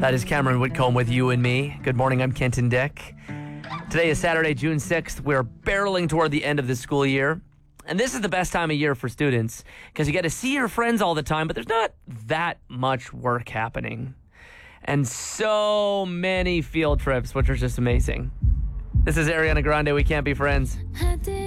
That is Cameron Whitcomb with You and Me. Good morning, I'm Kenton Dick. Today is Saturday, June 6th. We're barreling toward the end of the school year. And this is the best time of year for students because you get to see your friends all the time, but there's not that much work happening. And so many field trips, which are just amazing. This is Ariana Grande, We Can't Be Friends.